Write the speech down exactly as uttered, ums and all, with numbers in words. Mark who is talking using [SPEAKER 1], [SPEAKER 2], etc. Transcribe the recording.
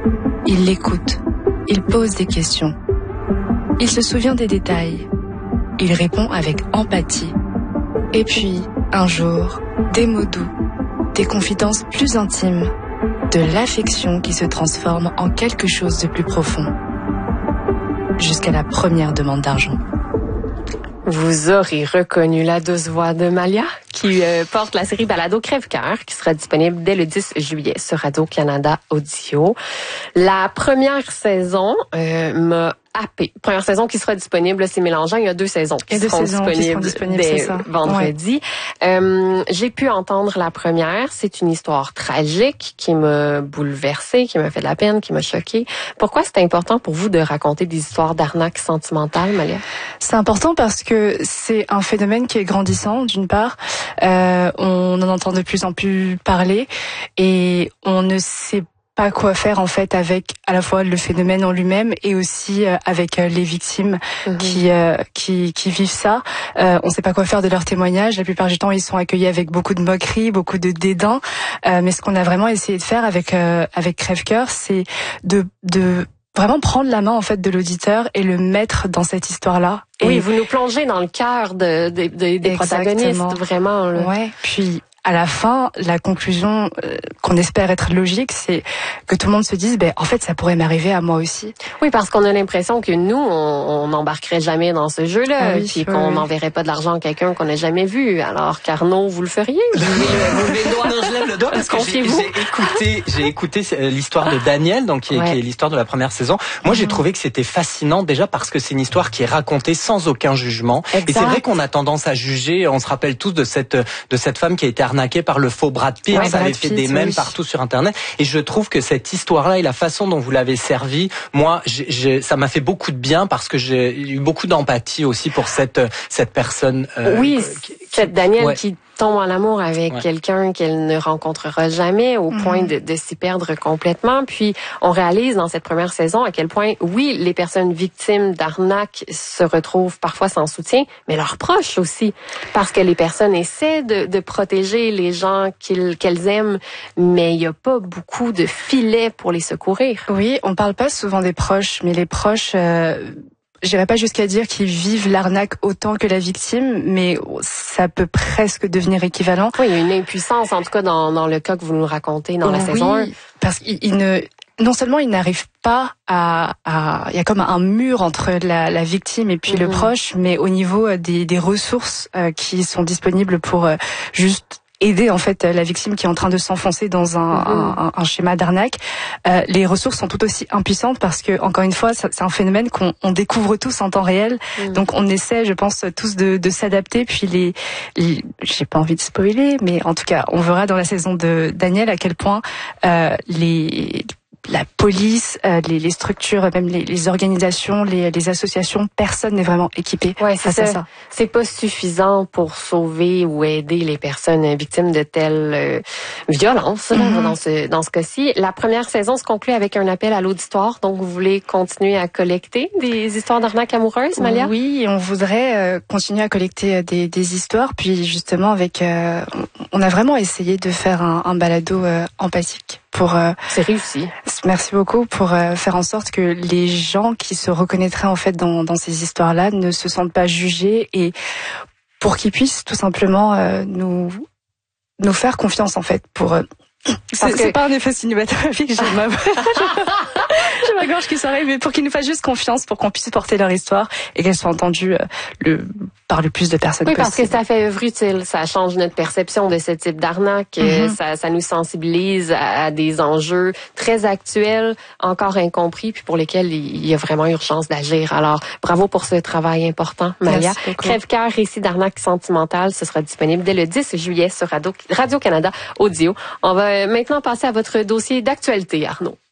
[SPEAKER 1] Il l'écoute. Il pose des questions. Il se souvient des détails. Il répond avec empathie. Et puis, un jour, des mots doux, des confidences plus intimes, de l'affection qui se transforme en quelque chose de plus profond. Jusqu'à la première demande d'argent.
[SPEAKER 2] Vous aurez reconnu la douce voix de Malia, qui euh, porte la série Balado Crève-Cœur, qui sera disponible dès le dix juillet sur Radio-Canada Audio. La première saison euh, m'a happée. Première saison qui sera disponible, c'est mélangeant. Il y a deux saisons qui,
[SPEAKER 1] deux
[SPEAKER 2] seront,
[SPEAKER 1] saisons
[SPEAKER 2] disponibles
[SPEAKER 1] qui seront disponibles
[SPEAKER 2] dès
[SPEAKER 1] c'est ça.
[SPEAKER 2] vendredi. Ouais. Euh, j'ai pu entendre la première. C'est une histoire tragique qui m'a bouleversée, qui m'a fait de la peine, qui m'a choquée. Pourquoi c'est important pour vous de raconter des histoires d'arnaque sentimentale, Malia?
[SPEAKER 1] C'est important parce que c'est un phénomène qui est grandissant, d'une part. Euh, on en entend de plus en plus parler et on ne sait pas quoi faire en fait avec à la fois le phénomène en lui-même et aussi euh, avec euh, les victimes mmh. qui euh, qui qui vivent ça. Euh, on ne sait pas quoi faire de leurs témoignages. La plupart du temps, ils sont accueillis avec beaucoup de moqueries, beaucoup de dédain. Euh, mais ce qu'on a vraiment essayé de faire avec euh, avec Crève-Cœur, c'est de de vraiment prendre la main en fait de l'auditeur et le mettre dans cette histoire-là. Et
[SPEAKER 2] oui, vous nous plongez dans le cœur de, de, de, des protagonistes, vraiment. Là.
[SPEAKER 1] Ouais. Puis à la fin, la conclusion euh, qu'on espère être logique, c'est que tout le monde se dise, ben en fait, ça pourrait m'arriver à moi aussi.
[SPEAKER 2] Oui, parce qu'on a l'impression que nous, on n'embarquerait jamais dans ce jeu-là, ah oui, puis qu'on n'enverrait oui. pas de l'argent à quelqu'un qu'on n'a jamais vu. Alors qu'Arnaud, vous le feriez. Vous levez le doigt.
[SPEAKER 3] Non, je lève le doigt parce que j'ai, j'ai écouté, j'ai écouté l'histoire de Daniel, donc qui est, ouais. qui est l'histoire de la première saison. Moi, mmh. j'ai trouvé que c'était fascinant déjà parce que c'est une histoire qui est racontée sans aucun jugement. Exact. Et c'est vrai qu'on a tendance à juger. On se rappelle tous de cette de cette femme qui a été arnaquée par le faux Brad Pitt. Ouais, ça Brad avait fait Pitt, des mèmes oui. partout sur Internet. Et je trouve que cette histoire-là et la façon dont vous l'avez servie, moi, j'ai, j'ai, ça m'a fait beaucoup de bien parce que j'ai eu beaucoup d'empathie aussi pour cette cette personne.
[SPEAKER 2] Euh, oui, qui, cette Danielle ouais. qui tombe en amour avec ouais. quelqu'un qu'elle ne rencontrera jamais au mmh. point de, de s'y perdre complètement. Puis, on réalise dans cette première saison à quel point, oui, les personnes victimes d'arnaques se retrouvent parfois sans soutien, mais leurs proches aussi. Parce que les personnes essaient de, de protéger les gens qu'ils, qu'elles aiment, mais il n'y a pas beaucoup de filets pour les secourir.
[SPEAKER 1] Oui, on parle pas souvent des proches, mais les proches... Euh... J'irai pas jusqu'à dire qu'ils vivent l'arnaque autant que la victime, mais ça peut presque devenir équivalent.
[SPEAKER 2] Oui, il y a une impuissance, en tout cas dans, dans le cas que vous nous racontez dans la
[SPEAKER 1] oui,
[SPEAKER 2] saison un.
[SPEAKER 1] Parce qu'ils ne, non seulement ils n'arrivent pas à, à, il y a comme un mur entre la, la victime et puis mmh. le proche, mais au niveau des, des ressources euh, qui sont disponibles pour euh, juste aider en fait la victime qui est en train de s'enfoncer dans un, mmh. un, un schéma d'arnaque. Euh, les ressources sont tout aussi impuissantes parce que encore une fois, c'est un phénomène qu'on on découvre tous en temps réel. Mmh. Donc on essaie, je pense, tous de, de s'adapter. Puis les, les j'ai pas envie de spoiler, mais en tout cas, on verra dans la saison de Daniel à quel point euh, les la police, euh, les, les structures, même les, les organisations, les, les associations, personne n'est vraiment équipé
[SPEAKER 2] ouais, face à ça. C'est pas suffisant pour sauver ou aider les personnes victimes de telles euh, violences mm-hmm. dans ce dans ce cas-ci. La première saison se conclut avec un appel à l'auditoire. Donc, vous voulez continuer à collecter des histoires d'arnaques amoureuses, Malia?
[SPEAKER 1] Oui, on voudrait euh, continuer à collecter des, des histoires. Puis justement, avec, euh, on a vraiment essayé de faire un, un balado euh, empathique. Pour, euh,
[SPEAKER 2] c'est réussi.
[SPEAKER 1] Merci beaucoup pour euh, faire en sorte que les gens qui se reconnaîtraient en fait dans, dans ces histoires-là ne se sentent pas jugés et pour qu'ils puissent tout simplement euh, nous nous faire confiance en fait. Pour euh, c'est, que... c'est pas un effet cinématographique, j'ai ma j'ai ma gorge qui s'arrive, mais pour qu'ils nous fassent juste confiance, pour qu'on puisse porter leur histoire et qu'elle soit entendue euh, le par le plus de personnes
[SPEAKER 2] oui,
[SPEAKER 1] possible.
[SPEAKER 2] Parce que ça fait œuvre utile, ça change notre perception de ce type d'arnaque, mm-hmm. ça, ça nous sensibilise à, à des enjeux très actuels, encore incompris, puis pour lesquels il y a vraiment urgence d'agir. Alors, bravo pour ce travail important, Malia. Crève-Cœur, récit d'arnaque sentimentale, ce sera disponible dès le dix juillet sur Radio, Radio-Canada Audio. On va maintenant passer à votre dossier d'actualité, Arnaud.